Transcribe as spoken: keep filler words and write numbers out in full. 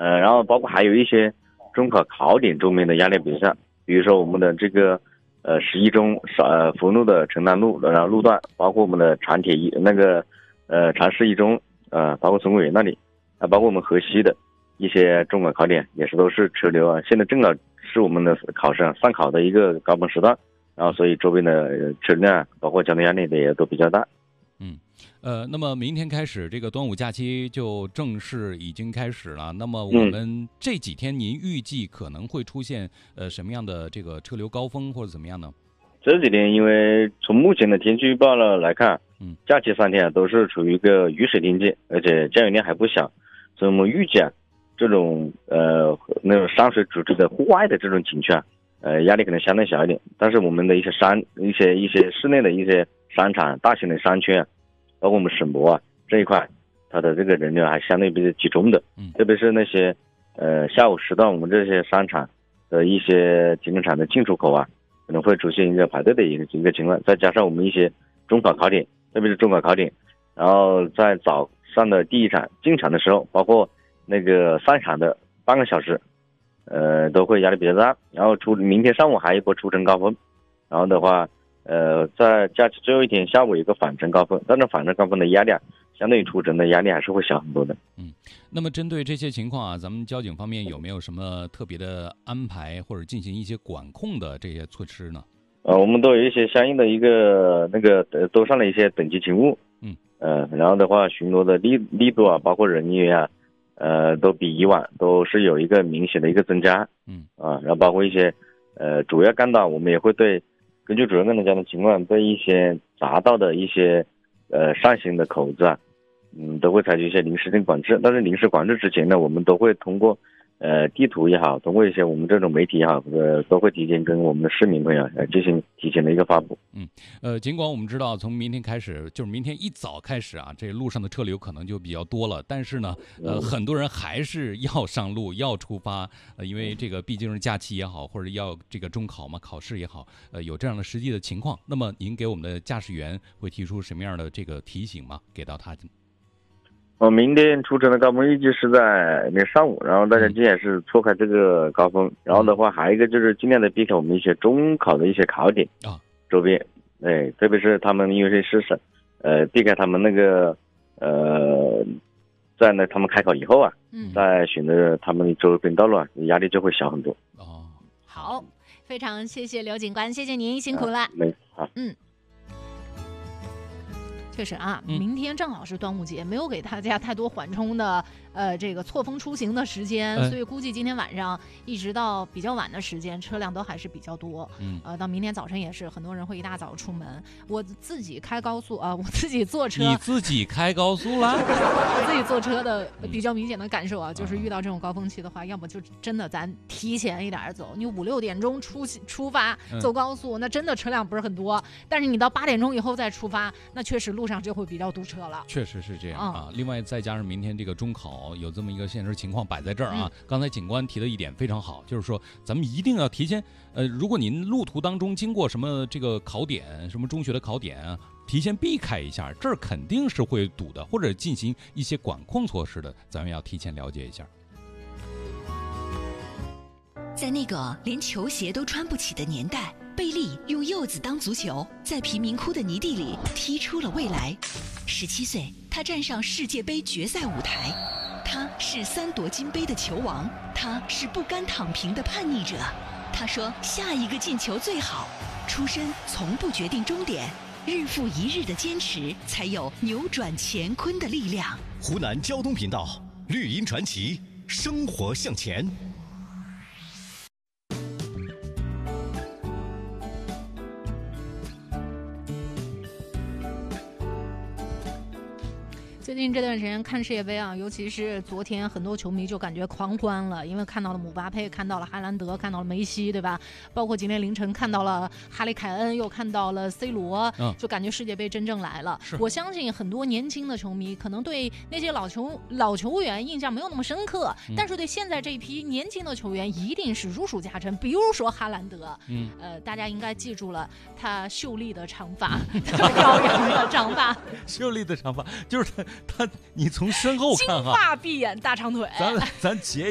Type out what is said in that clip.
呃，然后包括还有一些中考考点周边的压力比赛，比如说我们的这个呃十一中呃福路的城南路然后路段，包括我们的长铁一那个呃长市一中呃包括松果园那里啊，包括我们河西的一些中考考点也是都是车流啊，现在正好是我们的考生上考的一个高峰时段，然后所以周边的车辆包括交通压力的也都比较大。 嗯，呃，那么明天开始，这个端午假期就正式已经开始了。那么我们这几天，您预计可能会出现呃什么样的这个车流高峰或者怎么样呢？ 这几天因为从目前的天气预报了来看， 嗯， 假期三天啊都是处于一个雨水天气，而且降雨量还不小，所以我们预计啊，这种呃那种山水组织的户外的这种景区啊，呃压力可能相对小一点。但是我们的一些山、一些一些室内的一些商场、大型的商圈啊，包括我们省博啊这一块，它的这个人流还相对比较集中的， 嗯， 特别是那些呃下午时段，我们这些商场的一些停车场的进出口啊，可能会出现一个排队的一个一个情况，再加上我们一些中考考点，特别是中考考点，然后在早上的第一场进场的时候，包括那个上场的半个小时，呃，都会压力比较大。然后出明天上午还有一波出城高峰，然后的话，呃，在假期最后一天下午有一个返程高峰，但是返程高峰的压力啊，相对于出城的压力还是会小很多的。 嗯，那么针对这些情况啊，咱们交警方面有没有什么特别的安排或者进行一些管控的这些措施呢？ 呃，我们都有一些相应的一个那个呃，都上了一些等级勤务， 嗯， 呃，然后的话巡逻的力力度啊，包括人员啊，呃，都比以往都是有一个明显的一个增加， 嗯， 啊，然后包括一些呃主要干道，我们也会对根据主要干道交通情况，对一些匝道的一些呃上行的口子啊，嗯，都会采取一些临时性管制。但是临时管制之前呢，我们都会通过呃地图也好，通过一些我们这种媒体也好，呃，都会提前跟我们的市民朋友呃进行提前的一个发布。 嗯，呃，尽管我们知道从明天开始，就是明天一早开始啊，这路上的车流可能就比较多了，但是呢，呃，很多人还是要上路，要出发，呃，因为这个毕竟是假期也好，或者要这个中考嘛，考试也好，呃，有这样的实际的情况。那么您给我们的驾驶员会提出什么样的这个提醒吗？给到他？ 我明天出城的高峰预计是在那上午，然后大家尽量是错开这个高峰，然后的话还有一个就是尽量的避开我们一些中考的一些考点啊周边，哎，特别是他们因为是省，呃，避开他们那个呃，在那他们开考以后啊， 嗯， 再选择他们周边道路啊，压力就会小很多。 哦， 好，非常谢谢刘警官，谢谢您，辛苦了。 啊、没好， 嗯。确实啊， 嗯、 明天正好是端午节，没有给大家太多缓冲的呃这个错峰出行的时间， 哎、 所以估计今天晚上一直到比较晚的时间，车辆都还是比较多。 嗯， 呃，到明天早晨也是，很多人会一大早出门。我自己开高速啊、呃，我自己坐车。 你自己开高速啦？ 我自己坐车的比较明显的感受啊，就是遇到这种高峰期的话，要么就真的咱提前一点走，你五六点钟出出发走高速，那真的车辆不是很多。但是你到八点钟以后再出发，那确实路上就会比较堵车了。 确实是这样啊。 嗯、 另外再加上明天这个中考有这么一个现实情况摆在这儿啊，嗯、刚才警官提的一点非常好，就是说咱们一定要提前，呃，如果您路途当中经过什么这个考点，什么中学的考点啊，提前避开一下，这儿肯定是会堵的，或者进行一些管控措施的，咱们要提前了解一下。 在那个连球鞋都穿不起的年代，贝利用柚子当足球，在贫民窟的泥地里踢出了未来。十七岁，他站上世界杯决赛舞台。他是三夺金杯的球王，他是不甘躺平的叛逆者。他说：“下一个进球最好。”出身从不决定终点，日复一日的坚持，才有扭转乾坤的力量。 湖南交通频道，绿茵传奇，生活向前。 最近这段时间看世界杯啊，尤其是昨天，很多球迷就感觉狂欢了，因为看到了姆巴佩，看到了哈兰德，看到了梅西，对吧？包括今天凌晨看到了哈里凯恩，又看到了 C 罗， 嗯、 就感觉世界杯真正来了。 是， 我相信很多年轻的球迷可能对那些老球老球员印象没有那么深刻，嗯、但是对现在这一批年轻的球员一定是如数家珍。比如说哈兰德， 嗯， 呃，大家应该记住了他秀丽的长发，他高扬的长发， 秀丽的长发，就是他。他，你从身后看哈， 金发碧眼大长腿， 咱咱截